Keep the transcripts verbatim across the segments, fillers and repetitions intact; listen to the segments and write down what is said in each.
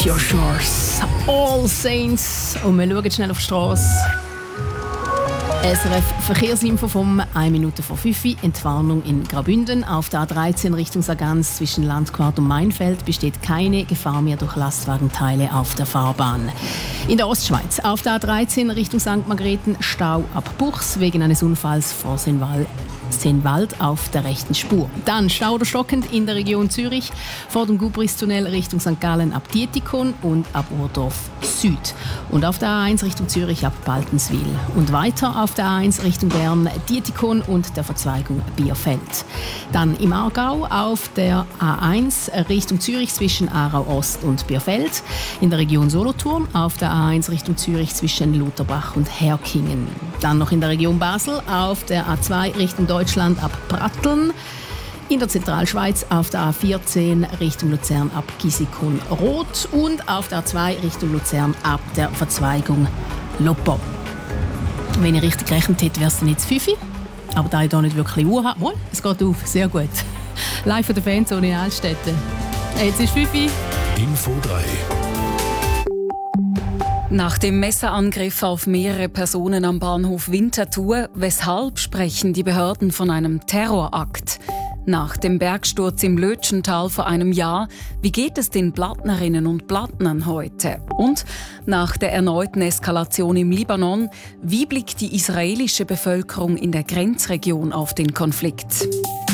Your Shores, All Saints. Und wir schauen schnell auf die Straße. S R F Verkehrsinfo vom eine Minute vor fünf Uhr. Entwarnung in Graubünden. Auf der A dreizehn Richtung Sargans zwischen Landquart und Mainfeld besteht keine Gefahr mehr durch Lastwagenteile auf der Fahrbahn. In der Ostschweiz auf der A dreizehn Richtung Sankt Margrethen Stau ab Buchs wegen eines Unfalls vor Senwald. Senwald auf der rechten Spur. Dann Stau oder stockend in der Region Zürich vor dem Gubristunnel Richtung Sankt Gallen ab Dietikon und ab Urdorf Süd. Und auf der A eins Richtung Zürich ab Baltenswil. Und weiter auf der A eins Richtung Bern Dietikon und der Verzweigung Bierfeld. Dann im Aargau auf der A eins Richtung Zürich zwischen Aarau Ost und Bierfeld. In der Region Solothurn auf der A eins Richtung Zürich zwischen Lutherbach und Herkingen. Dann noch in der Region Basel auf der A zwei Richtung Deutschland Deutschland ab Pratteln. In der Zentralschweiz auf der A vierzehn Richtung Luzern ab Gisikon-Roth und auf der A zwei Richtung Luzern ab der Verzweigung Loppo. Wenn ich richtig gerechnet hätte, wäre es dann jetzt fünf Uhr. Aber da ich hier nicht wirklich Uhr habe, mal, es geht auf, sehr gut. Live von der Fanzone in Altstätten. Jetzt ist fünf Uhr. Info drei. Nach dem Messerangriff auf mehrere Personen am Bahnhof Winterthur, weshalb sprechen die Behörden von einem Terrorakt? Nach dem Bergsturz im Lötschental vor einem Jahr, wie geht es den Plattnerinnen und Plattnern heute? Und nach der erneuten Eskalation im Libanon, wie blickt die israelische Bevölkerung in der Grenzregion auf den Konflikt?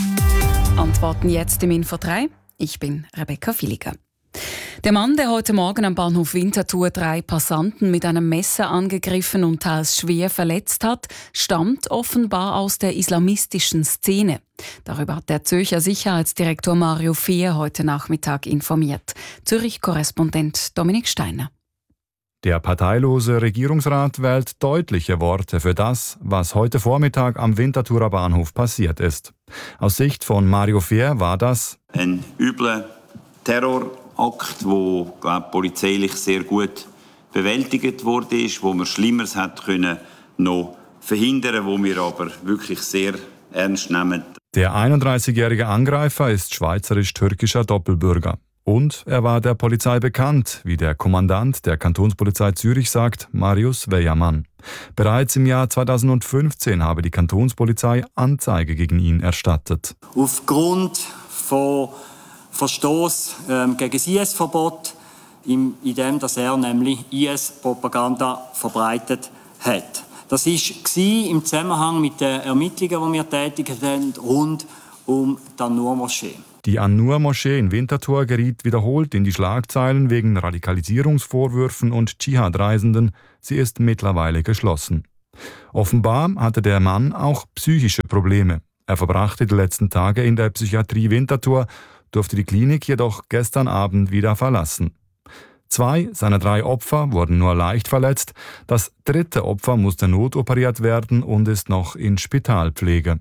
Antworten jetzt im Info drei. Ich bin Rebecca Villiger. Der Mann, der heute Morgen am Bahnhof Winterthur drei Passanten mit einem Messer angegriffen und teils schwer verletzt hat, stammt offenbar aus der islamistischen Szene. Darüber hat der Zürcher Sicherheitsdirektor Mario Fehr heute Nachmittag informiert. Zürich-Korrespondent Dominik Steiner. Der parteilose Regierungsrat wählt deutliche Worte für das, was heute Vormittag am Winterthurer Bahnhof passiert ist. Aus Sicht von Mario Fehr war das ein übler Terror. Akt, wo glaub, polizeilich sehr gut bewältigt wurde, wo man Schlimmeres hat können noch verhindern, wo wir aber wirklich sehr ernst nehmen. Der einunddreißigjährige Angreifer ist schweizerisch-türkischer Doppelbürger. Und er war der Polizei bekannt, wie der Kommandant der Kantonspolizei Zürich sagt, Marius Weyermann. Bereits im Jahr zweitausendfünfzehn habe die Kantonspolizei Anzeige gegen ihn erstattet. Aufgrund von Verstoß ähm, gegen das I S-Verbot, in dem dass er nämlich I S-Propaganda verbreitet hat. Das war im Zusammenhang mit den Ermittlungen, die wir tätig haben, rund um die An-Nur-Moschee. Die An-Nur-Moschee in Winterthur geriet wiederholt in die Schlagzeilen wegen Radikalisierungsvorwürfen und Dschihad-Reisenden. Sie ist mittlerweile geschlossen. Offenbar hatte der Mann auch psychische Probleme. Er verbrachte die letzten Tage in der Psychiatrie Winterthur, durfte die Klinik jedoch gestern Abend wieder verlassen. Zwei seiner drei Opfer wurden nur leicht verletzt. Das dritte Opfer musste notoperiert werden und ist noch in Spitalpflege.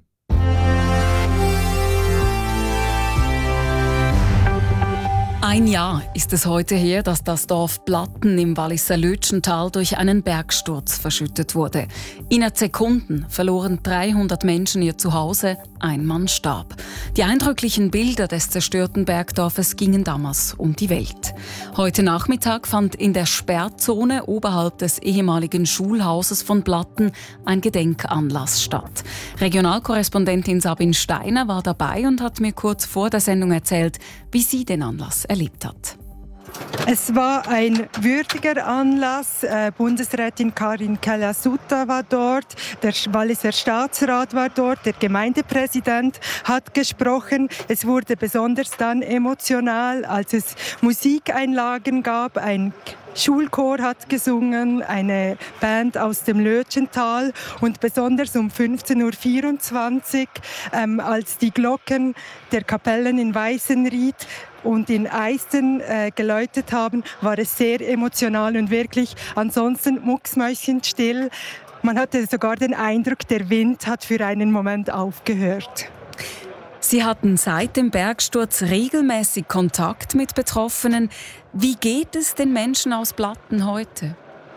Ein Jahr ist es heute her, dass das Dorf Platten im Walliser Lötschental durch einen Bergsturz verschüttet wurde. Innerhalb Sekunden verloren dreihundert Menschen ihr Zuhause, ein Mann starb. Die eindrücklichen Bilder des zerstörten Bergdorfes gingen damals um die Welt. Heute Nachmittag fand in der Sperrzone oberhalb des ehemaligen Schulhauses von Platten ein Gedenkanlass statt. Regionalkorrespondentin Sabine Steiner war dabei und hat mir kurz vor der Sendung erzählt, wie sie den Anlass erlebt hat. Es war ein würdiger Anlass. Äh, Bundesrätin Karin Keller-Sutter war dort, der Walliser Staatsrat war dort, der Gemeindepräsident hat gesprochen. Es wurde besonders dann emotional, als es Musikeinlagen gab. Ein Schulchor hat gesungen, eine Band aus dem Lötschental und besonders um fünfzehn Uhr vierundzwanzig, ähm, als die Glocken der Kapellen in Weißenried und in Eisten äh, geläutet haben, war es sehr emotional und wirklich ansonsten mucksmäuschenstill. Man hatte sogar den Eindruck, der Wind hat für einen Moment aufgehört. Sie hatten seit dem Bergsturz regelmäßig Kontakt mit Betroffenen. Wie geht es den Menschen aus Platten heute?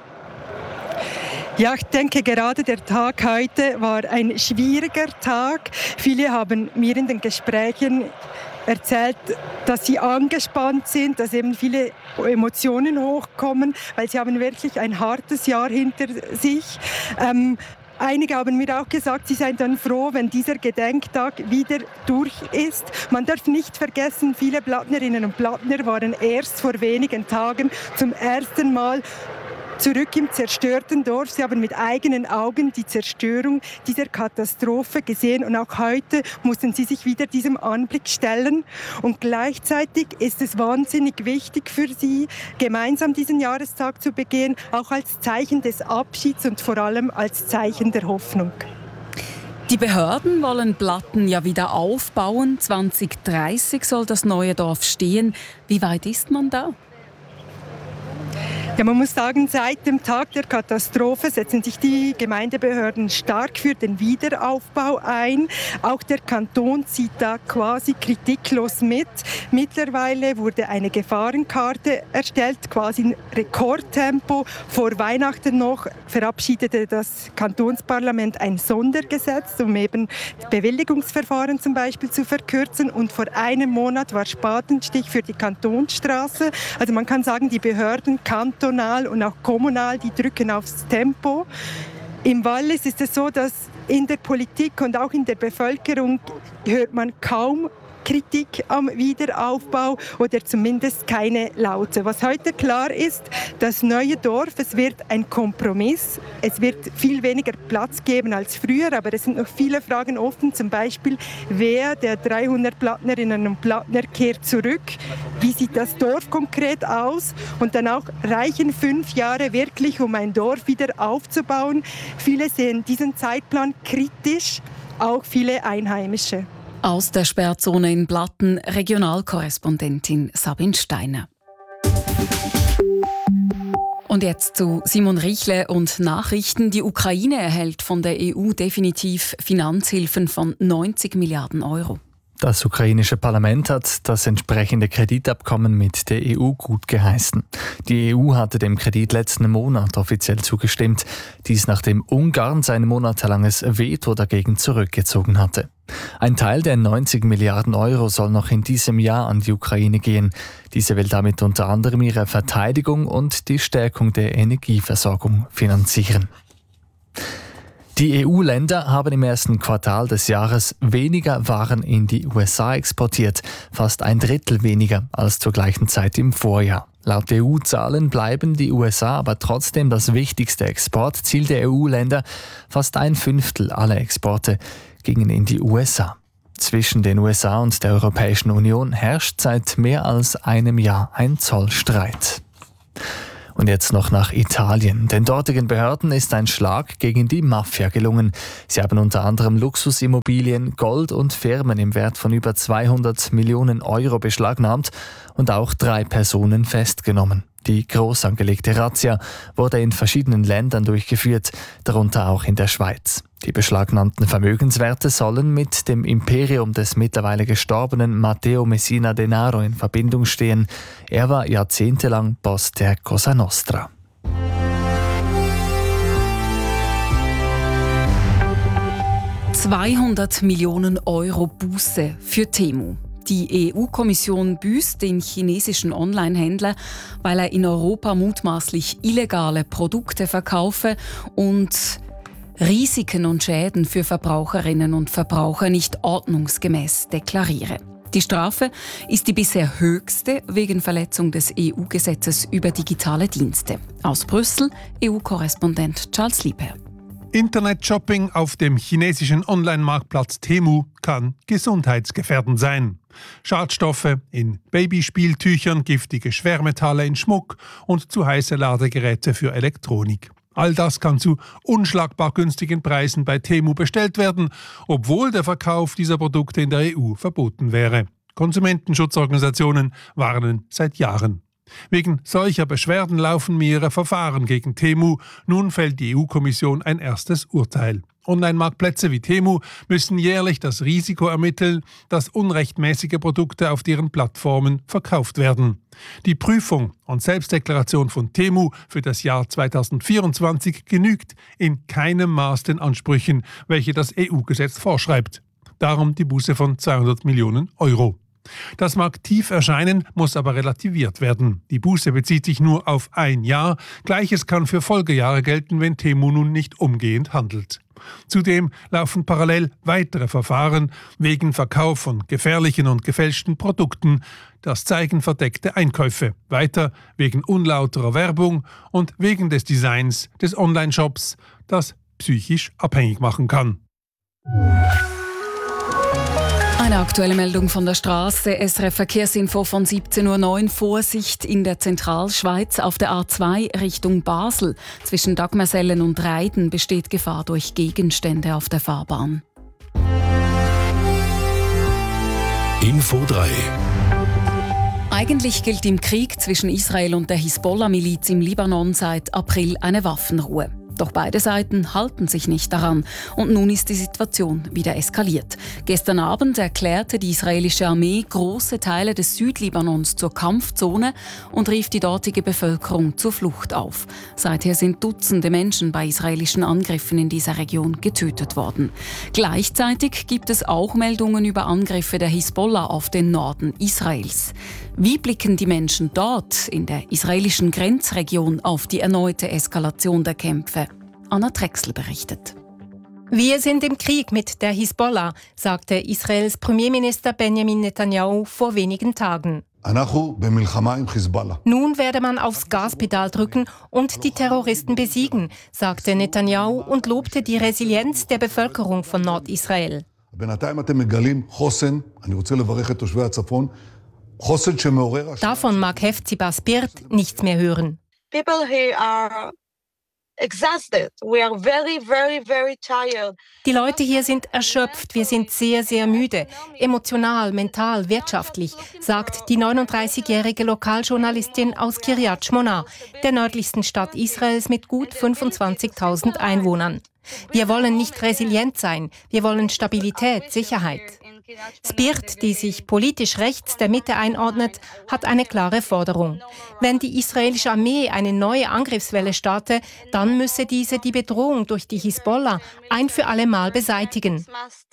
Ja, ich denke, gerade der Tag heute war ein schwieriger Tag. Viele haben mir in den Gesprächen erzählt, dass sie angespannt sind, dass eben viele Emotionen hochkommen, weil sie haben wirklich ein hartes Jahr hinter sich. Ähm, Einige haben mir auch gesagt, sie seien dann froh, wenn dieser Gedenktag wieder durch ist. Man darf nicht vergessen, viele Blattnerinnen und Blattner waren erst vor wenigen Tagen zum ersten Mal zurück im zerstörten Dorf. Sie haben mit eigenen Augen die Zerstörung dieser Katastrophe gesehen und auch heute mussten sie sich wieder diesem Anblick stellen. Und gleichzeitig ist es wahnsinnig wichtig für sie, gemeinsam diesen Jahrestag zu begehen, auch als Zeichen des Abschieds und vor allem als Zeichen der Hoffnung. Die Behörden wollen Blatten ja wieder aufbauen. zwanzig dreißig soll das neue Dorf stehen. Wie weit ist man da? Ja, man muss sagen, seit dem Tag der Katastrophe setzen sich die Gemeindebehörden stark für den Wiederaufbau ein. Auch der Kanton zieht da quasi kritiklos mit. Mittlerweile wurde eine Gefahrenkarte erstellt, quasi in Rekordtempo. Vor Weihnachten noch verabschiedete das Kantonsparlament ein Sondergesetz, um eben Bewilligungsverfahren zum Beispiel zu verkürzen. Und vor einem Monat war Spatenstich für die Kantonsstraße. Also man kann sagen, die Behörden kantonal und auch kommunal, die drücken aufs Tempo. Im Wallis ist es so, dass in der Politik und auch in der Bevölkerung hört man kaum Kritik am Wiederaufbau oder zumindest keine laute. Was heute klar ist, das neue Dorf, es wird ein Kompromiss. Es wird viel weniger Platz geben als früher, aber es sind noch viele Fragen offen. Zum Beispiel, wer der dreihundert Blattnerinnen und Blattner kehrt zurück? Wie sieht das Dorf konkret aus? Und dann auch, reichen fünf Jahre wirklich, um ein Dorf wieder aufzubauen? Viele sehen diesen Zeitplan kritisch, auch viele Einheimische. Aus der Sperrzone in Blatten, Regionalkorrespondentin Sabine Steiner. Und jetzt zu Simon Richle und Nachrichten. Die Ukraine erhält von der E U definitiv Finanzhilfen von neunzig Milliarden Euro. Das ukrainische Parlament hat das entsprechende Kreditabkommen mit der E U gutgeheißen. Die E U hatte dem Kredit letzten Monat offiziell zugestimmt. Dies nachdem Ungarn sein monatelanges Veto dagegen zurückgezogen hatte. Ein Teil der neunzig Milliarden Euro soll noch in diesem Jahr an die Ukraine gehen. Diese will damit unter anderem ihre Verteidigung und die Stärkung der Energieversorgung finanzieren. Die E U-Länder haben im ersten Quartal des Jahres weniger Waren in die U S A exportiert, fast ein Drittel weniger als zur gleichen Zeit im Vorjahr. Laut E U-Zahlen bleiben die U S A aber trotzdem das wichtigste Exportziel der E U-Länder. Fast ein Fünftel aller Exporte gingen in die U S A. Zwischen den U S A und der Europäischen Union herrscht seit mehr als einem Jahr ein Zollstreit. Und jetzt noch nach Italien. Den dortigen Behörden ist ein Schlag gegen die Mafia gelungen. Sie haben unter anderem Luxusimmobilien, Gold und Firmen im Wert von über zweihundert Millionen Euro beschlagnahmt und auch drei Personen festgenommen. Die groß angelegte Razzia wurde in verschiedenen Ländern durchgeführt, darunter auch in der Schweiz. Die beschlagnahmten Vermögenswerte sollen mit dem Imperium des mittlerweile gestorbenen Matteo Messina Denaro in Verbindung stehen. Er war jahrzehntelang Boss der Cosa Nostra. zweihundert Millionen Euro Buße für Temu. Die E U-Kommission büßt den chinesischen Online-Händler, weil er in Europa mutmaßlich illegale Produkte verkaufe und Risiken und Schäden für Verbraucherinnen und Verbraucher nicht ordnungsgemäß deklariere. Die Strafe ist die bisher höchste wegen Verletzung des E U-Gesetzes über digitale Dienste. Aus Brüssel, E U-Korrespondent Charles Liebherr. Internet-Shopping auf dem chinesischen Online-Marktplatz Temu kann gesundheitsgefährdend sein. Schadstoffe in Babyspieltüchern, giftige Schwermetalle in Schmuck und zu heiße Ladegeräte für Elektronik. All das kann zu unschlagbar günstigen Preisen bei Temu bestellt werden, obwohl der Verkauf dieser Produkte in der E U verboten wäre. Konsumentenschutzorganisationen warnen seit Jahren. Wegen solcher Beschwerden laufen mehrere Verfahren gegen Temu. Nun fällt die E U-Kommission ein erstes Urteil. Online-Marktplätze wie Temu müssen jährlich das Risiko ermitteln, dass unrechtmäßige Produkte auf deren Plattformen verkauft werden. Die Prüfung und Selbstdeklaration von Temu für das Jahr zweitausendvierundzwanzig genügt in keinem Maß den Ansprüchen, welche das E U-Gesetz vorschreibt. Darum die Buße von zweihundert Millionen Euro. Das mag tief erscheinen, muss aber relativiert werden. Die Buße bezieht sich nur auf ein Jahr. Gleiches kann für Folgejahre gelten, wenn Temu nun nicht umgehend handelt. Zudem laufen parallel weitere Verfahren wegen Verkauf von gefährlichen und gefälschten Produkten. Das zeigen verdeckte Einkäufe. Weiter wegen unlauterer Werbung und wegen des Designs des Online-Shops, das psychisch abhängig machen kann. Eine aktuelle Meldung von der Straße. S R F Verkehrsinfo von siebzehn Uhr neun. Vorsicht in der Zentralschweiz auf der A zwei Richtung Basel. Zwischen Dagmersellen und Reiden besteht Gefahr durch Gegenstände auf der Fahrbahn. Info drei. Eigentlich gilt im Krieg zwischen Israel und der Hisbollah-Miliz im Libanon seit April eine Waffenruhe. Doch beide Seiten halten sich nicht daran und nun ist die Situation wieder eskaliert. Gestern Abend erklärte die israelische Armee große Teile des Südlibanons zur Kampfzone und rief die dortige Bevölkerung zur Flucht auf. Seither sind Dutzende Menschen bei israelischen Angriffen in dieser Region getötet worden. Gleichzeitig gibt es auch Meldungen über Angriffe der Hisbollah auf den Norden Israels. Wie blicken die Menschen dort in der israelischen Grenzregion auf die erneute Eskalation der Kämpfe? Anna Drechsel berichtet. Wir sind im Krieg mit der Hisbollah, sagte Israels Premierminister Benjamin Netanyahu vor wenigen Tagen. Nun werde man aufs Gaspedal drücken und die Terroristen besiegen, sagte Netanyahu und lobte die Resilienz der Bevölkerung von Nordisrael. Davon mag Hefzibah Spirt nichts mehr hören. People here are exhausted. We are very, very, very tired. Die Leute hier sind erschöpft. Wir sind sehr, sehr müde. Emotional, mental, wirtschaftlich, sagt die neununddreißigjährige Lokaljournalistin aus Kiryat Shmona, der nördlichsten Stadt Israels mit gut fünfundzwanzigtausend Einwohnern. Wir wollen nicht resilient sein. Wir wollen Stabilität, Sicherheit. Spirt, die sich politisch rechts der Mitte einordnet, hat eine klare Forderung. Wenn die israelische Armee eine neue Angriffswelle starte, dann müsse diese die Bedrohung durch die Hisbollah ein für alle Mal beseitigen.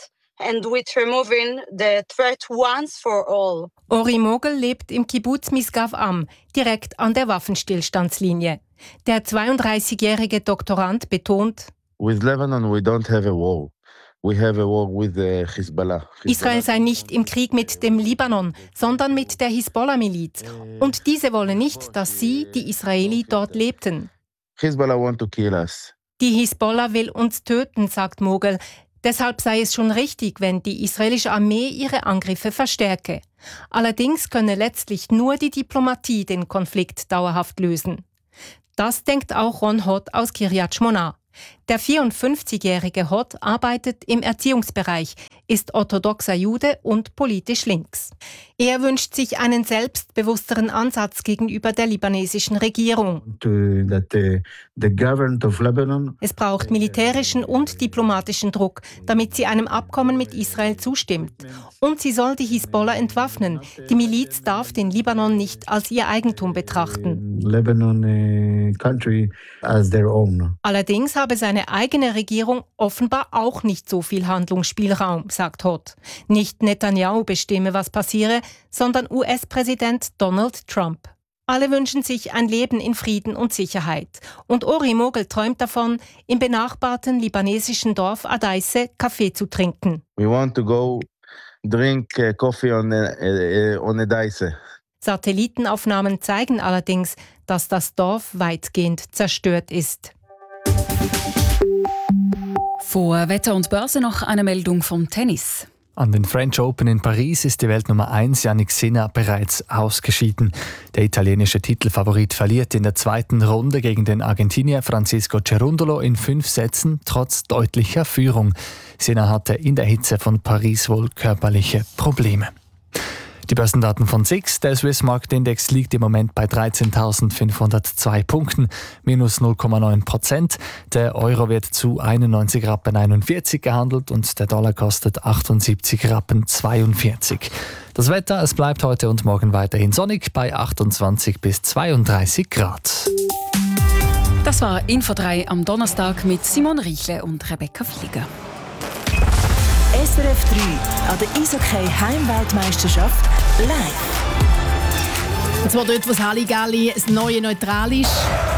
Ori Mogel lebt im Kibbutz Misgav Am, direkt an der Waffenstillstandslinie. Der zweiunddreißigjährige Doktorand betont: With Lebanon we don't have a war. We have a war with the Hezbollah. Israel sei nicht im Krieg mit dem Libanon, sondern mit der Hisbollah-Miliz. Und diese wollen nicht, dass sie, die Israeli, dort lebten. Hezbollah want to kill us. Die Hisbollah will uns töten, sagt Mogel. Deshalb sei es schon richtig, wenn die israelische Armee ihre Angriffe verstärke. Allerdings könne letztlich nur die Diplomatie den Konflikt dauerhaft lösen. Das denkt auch Ron Hott aus Kiryat Shmona. Der vierundfünfzigjährige Hott arbeitet im Erziehungsbereich, ist orthodoxer Jude und politisch links. Er wünscht sich einen selbstbewussteren Ansatz gegenüber der libanesischen Regierung. Es braucht militärischen und diplomatischen Druck, damit sie einem Abkommen mit Israel zustimmt. Und sie soll die Hisbollah entwaffnen. Die Miliz darf den Libanon nicht als ihr Eigentum betrachten. Allerdings habe seine eigene Regierung offenbar auch nicht so viel Handlungsspielraum, sagt Hott. Nicht Netanyahu bestimme, was passiere, sondern U S-Präsident Donald Trump. Alle wünschen sich ein Leben in Frieden und Sicherheit. Und Ori Mogel träumt davon, im benachbarten libanesischen Dorf Adaisse Kaffee zu trinken. We want to go drink coffee on, uh, on Adaisse. Satellitenaufnahmen zeigen allerdings, dass das Dorf weitgehend zerstört ist. Vor Wetter und Börse noch eine Meldung vom Tennis. An den French Open in Paris ist die Weltnummer eins Jannik Sinner bereits ausgeschieden. Der italienische Titelfavorit verliert in der zweiten Runde gegen den Argentinier Francisco Cerundolo in fünf Sätzen trotz deutlicher Führung. Sinner hatte in der Hitze von Paris wohl körperliche Probleme. Die Börsendaten von S I X. Der Swiss Market Index liegt im Moment bei dreizehntausendfünfhundertzwei Punkten, minus null Komma neun Prozent. Der Euro wird zu einundneunzig Rappen einundvierzig gehandelt und der Dollar kostet achtundsiebzig Rappen zweiundvierzig. Das Wetter, es bleibt heute und morgen weiterhin sonnig bei achtundzwanzig bis zweiunddreißig Grad. Das war Info drei am Donnerstag mit Simon Riechle und Rebecca Flieger. S R F drei an der Eishockey-Heimweltmeisterschaft live. Und zwar dort, wo das Halligalli das neue Neutral ist.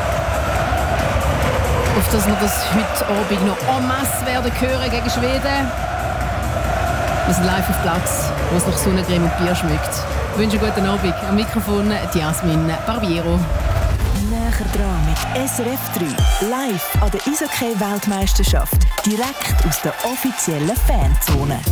Auf dass wir das heute Abend noch en masse werden hören gegen Schweden. Wir sind live auf Platz, wo es nach Sonnencreme und Bier schmeckt. Ich wünsche einen guten Abend. Am Mikrofon die Jasmin Barbiero. Näher dran mit S R F drei. Live an der Eishockey-Weltmeisterschaft. Direkt aus der offiziellen Fanzone.